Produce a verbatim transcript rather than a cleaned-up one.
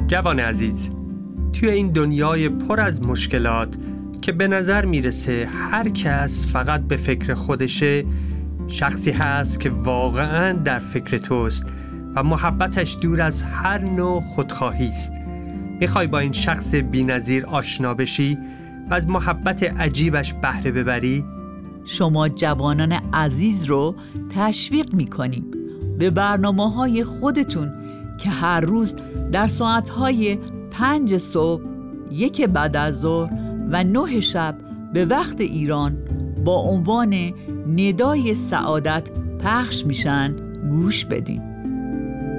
جوان عزیز، توی این دنیای پر از مشکلات که به نظر میرسه هر کس فقط به فکر خودشه، شخصی هست که واقعاً در فکر توست و محبتش دور از هر نوع خودخواهی است. میخوای با این شخص بی‌نظیر آشنا بشی و از محبت عجیبش بهره ببری؟ شما جوانان عزیز رو تشویق میکنیم به برنامه‌های خودتون که هر روز در ساعت‌های پنج صبح، یک بعد از ظهر و نه شب به وقت ایران با عنوان ندای سعادت پخش میشن گوش بدین.